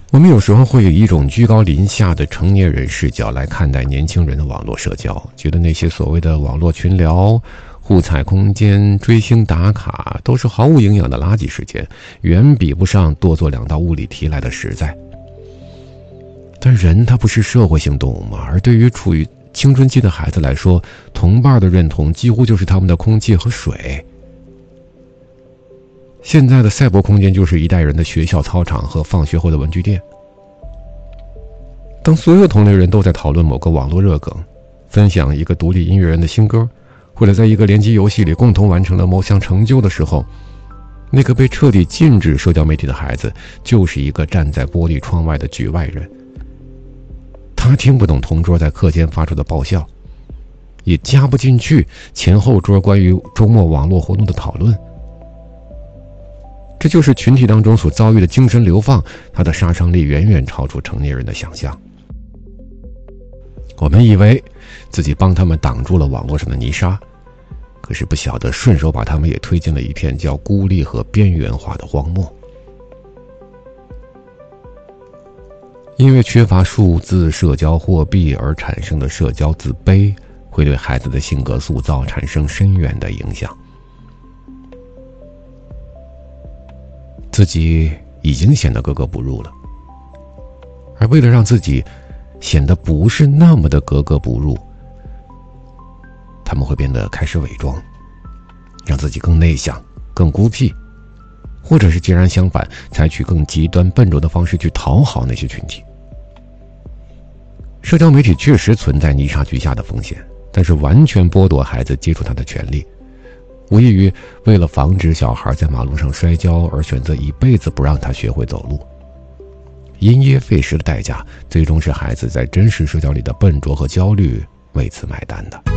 我们有时候会以一种居高临下的成年人视角来看待年轻人的网络社交，觉得那些所谓的网络群聊、互踩空间、追星打卡都是毫无营养的垃圾时间，远比不上多做2道物理题来的实在。但人他不是社会性动物吗？而对于处于青春期的孩子来说，同伴的认同几乎就是他们的空气和水。现在的赛博空间就是一代人的学校操场和放学后的文具店。当所有同类人都在讨论某个网络热梗，分享一个独立音乐人的新歌，或者在一个联机游戏里共同完成了某项成就的时候，那个被彻底禁止社交媒体的孩子就是一个站在玻璃窗外的局外人。他听不懂同桌在课间发出的爆笑，也加不进去前后桌关于周末网络活动的讨论。这就是群体当中所遭遇的精神流放，它的杀伤力远远超出成年人的想象。我们以为自己帮他们挡住了网络上的泥沙，可是不晓得顺手把他们也推进了一片叫孤立和边缘化的荒漠。因为缺乏数字社交货币而产生的社交自卑，会对孩子的性格塑造产生深远的影响。自己已经显得格格不入了，而为了让自己显得不是那么的格格不入，他们会变得开始伪装，让自己更内向、更孤僻，或者是截然相反，采取更极端笨拙的方式去讨好那些群体。社交媒体确实存在泥沙俱下的风险，但是完全剥夺孩子接触它的权利，无异于为了防止小孩在马路上摔跤而选择一辈子不让他学会走路。因噎废食的代价，最终是孩子在真实社交里的笨拙和焦虑为此买单的。